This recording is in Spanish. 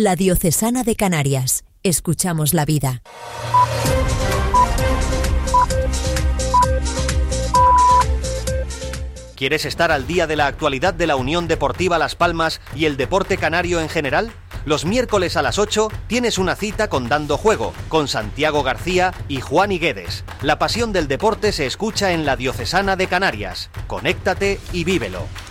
La Diocesana de Canarias. Escuchamos la vida. ¿Quieres estar al día de la actualidad de la Unión Deportiva Las Palmas y el deporte canario en general? Los miércoles a las 8 tienes una cita con Dando Juego, con Santiago García y Juan Higuedes. La pasión del deporte se escucha en La Diocesana de Canarias. Conéctate y vívelo.